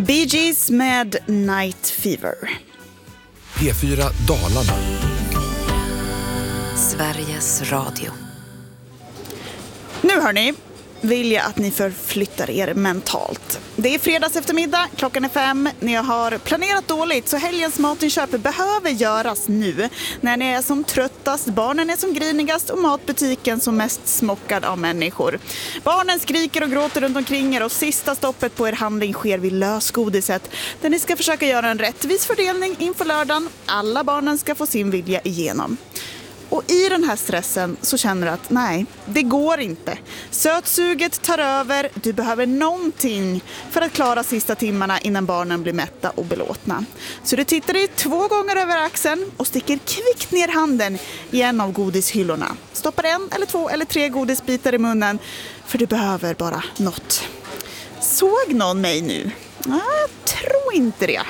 Bee Gees med Night Fever. P4 Dalarna. Sveriges Radio. Nu hör ni, vill jag att ni förflyttar er mentalt. Det är fredags eftermiddag, klockan är 5. Ni har planerat dåligt så helgens matinköp behöver göras nu. När ni är som tröttast, barnen är som grinigast och matbutiken som mest smockad av människor. Barnen skriker och gråter runt omkring er och sista stoppet på er handling sker vid lösgodiset. Där ni ska försöka göra en rättvis fördelning inför lördagen. Alla barnen ska få sin vilja igenom. Och i den här stressen så känner du att nej, det går inte. Sötsuget tar över, du behöver någonting för att klara sista timmarna innan barnen blir mätta och belåtna. Så du tittar dig 2 gånger över axeln och sticker kvickt ner handen i en av godishyllorna. Stoppar 1 eller 2 eller 3 godisbitar i munnen för du behöver bara något. Såg någon mig nu? Jag tror inte det.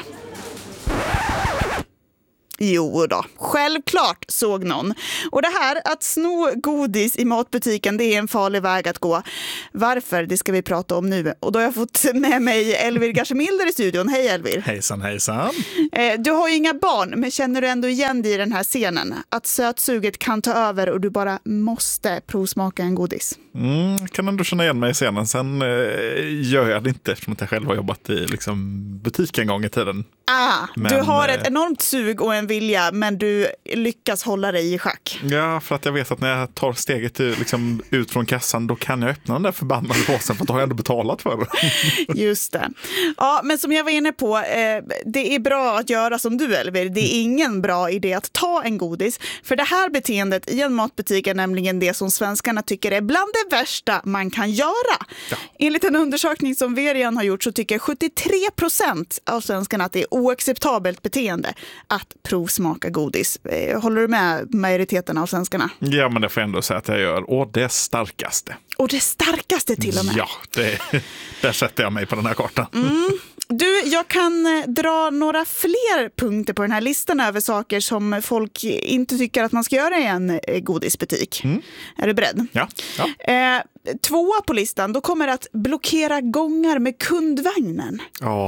Jo då, självklart såg någon. Och det här att sno godis i matbutiken, det är en farlig väg att gå. Varför? Det ska vi prata om nu. Och då har jag fått med mig Elvir Gashemilder i studion. Hej Elvir. Hejsan, hejsan. Du har ju inga barn, men känner du ändå igen dig i den här scenen? Att sötsuget kan ta över och du bara måste provsmaka en godis. Kan ändå känna igen mig i scenen. Sen gör jag det inte eftersom jag själv har jobbat i butik en gång i tiden. Du har ett enormt sug och en vilja, men du lyckas hålla dig i schack. Ja, för att jag vet att när jag tar steget ut från kassan, då kan jag öppna den där förbannade påsen för att då har jag ändå betalat för det. Just det. Ja, men som jag var inne på, det är bra att göra som du, Elvir. Det är ingen bra idé att ta en godis. För det här beteendet i en matbutik är nämligen det som svenskarna tycker är bland det värsta man kan göra. Ja. Enligt en undersökning som Verian har gjort så tycker 73% av svenskarna att det är oacceptabelt beteende att provsmaka godis. Håller du med majoriteten av svenskarna? Ja, men det får jag ändå säga att jag gör. Och det starkaste. Och det starkaste till och med? Ja, där sätter jag mig på den här kartan. Du, jag kan dra några fler punkter på den här listan över saker som folk inte tycker att man ska göra i en godisbutik. Är du beredd? Ja. 2 på listan, då kommer att blockera gångar med kundvagnen.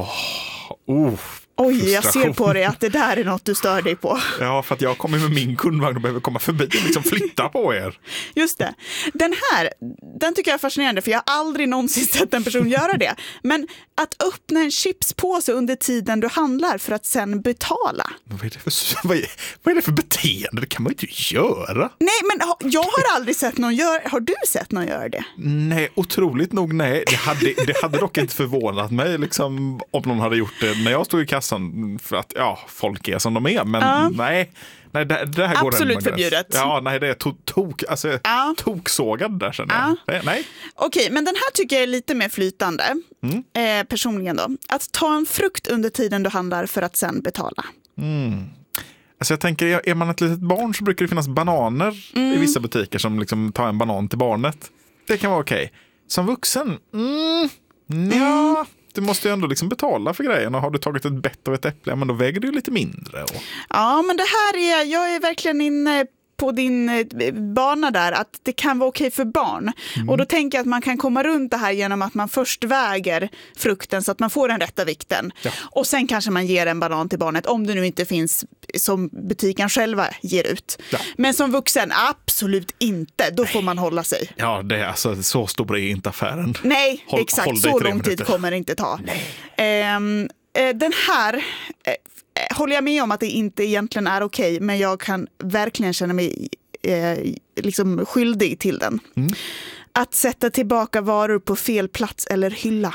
Oj, jag ser på dig att det där är något du stör dig på. Ja, för att jag kommer med min kundvagn och behöver komma förbi och flytta på er. Just det. Den tycker jag är fascinerande för jag har aldrig någonsin sett en person göra det. Men att öppna en chipspåse under tiden du handlar för att sen betala. Vad är det för beteende? Det kan man ju inte göra. Nej, men jag har aldrig sett någon göra. Har du sett någon göra det? Nej, otroligt nog nej. Det hade dock inte förvånat mig om någon hade gjort det när jag stod i kassan för att folk är som de är. Men nej, det här går absolut förbjudet. Ja, nej, det är toksågad där känner jag. Nej. Okej, men den här tycker jag är lite mer flytande. Personligen då. Att ta en frukt under tiden du handlar för att sen betala. Alltså jag tänker, är man ett litet barn så brukar det finnas bananer i vissa butiker som tar en banan till barnet. Det kan vara okej. Som vuxen, ja... Du måste ju ändå betala för grejerna. Har du tagit ett bett av ett äpple, men då väger det ju lite mindre. Ja, men jag är verkligen inne på din bana där att det kan vara okej för barn. Och då tänker jag att man kan komma runt det här genom att man först väger frukten så att man får den rätta vikten. Ja. Och sen kanske man ger en banan till barnet om det nu inte finns som butiken själva ger ut. Ja. Men som vuxen, absolut inte. Då får man hålla sig. Ja, det är så stor är inte affären. Nej, exakt. Så lång tid kommer det inte ta. Den här... håller jag med om att det inte egentligen är okej, men jag kan verkligen känna mig skyldig till den. Att sätta tillbaka varor på fel plats eller hylla.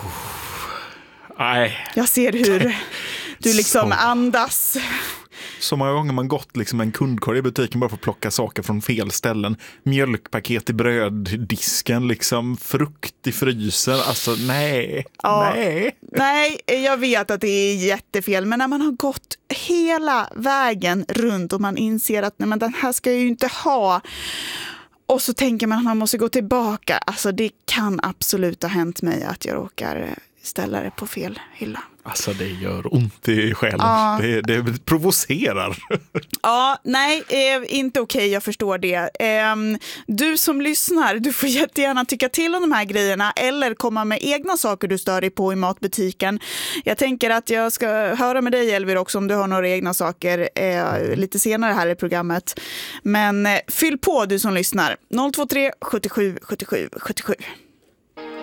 Jag ser hur du andas. Så många gånger man gått en kundkorg i butiken bara för att plocka saker från fel ställen. Mjölkpaket i bröddisken, frukt i frysen. Alltså nej. Nej, jag vet att det är jättefel. Men när man har gått hela vägen runt och man inser att nej, men den här ska jag ju inte ha. Och så tänker man att man måste gå tillbaka. Alltså det kan absolut ha hänt mig att jag råkar ställa det på fel hylla. Alltså det gör ont i själen. Ja. Det provocerar. Ja, nej, inte okej, jag förstår det. Du som lyssnar, du får jättegärna tycka till om de här grejerna eller komma med egna saker du stör dig på i matbutiken. Jag tänker att jag ska höra med dig, Elvir, också om du har några egna saker lite senare här i programmet. Men fyll på, du som lyssnar. 023 77 77 77.